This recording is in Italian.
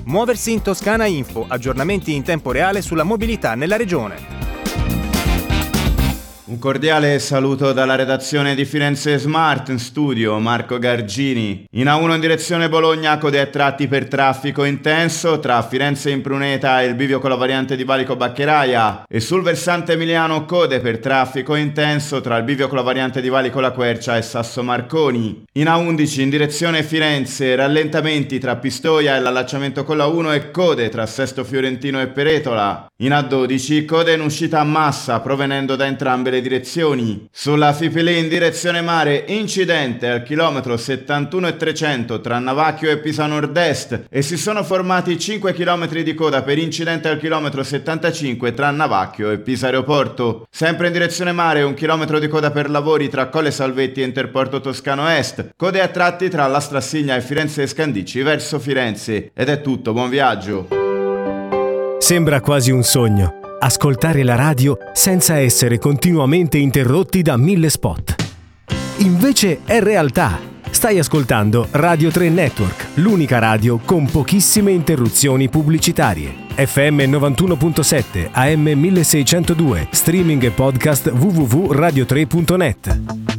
Muoversi in Toscana Info, aggiornamenti in tempo reale sulla mobilità nella regione. Un cordiale saluto dalla redazione di Firenze Smart, in studio Marco Gargini. In A1 in direzione Bologna, code a tratti per traffico intenso tra Firenze Impruneta e il bivio con la variante di Valico Baccheraia, e sul versante emiliano code per traffico intenso tra il bivio con la variante di Valico La Quercia e Sasso Marconi. In A11 in direzione Firenze, rallentamenti tra Pistoia e l'allacciamento con la 1 e code tra Sesto Fiorentino e Peretola. In A12 code in uscita a Massa provenendo da entrambe le direzioni. Sulla Fipili in direzione mare, incidente al chilometro 71,300 tra Navacchio e Pisa Nord-Est, e si sono formati 5 km di coda per incidente al chilometro 75 tra Navacchio e Pisa Aeroporto. Sempre in direzione mare, 1 chilometro di coda per lavori tra Colle Salvetti e Interporto Toscano Est, code a tratti tra La Strassigna e Firenze Scandicci verso Firenze. Ed è tutto, buon viaggio. Sembra quasi un sogno ascoltare la radio senza essere continuamente interrotti da 1000 spot. Invece è realtà. Stai ascoltando Radio 3 Network, l'unica radio con pochissime interruzioni pubblicitarie. FM 91.7, AM 1602, streaming e podcast www.radio3.net.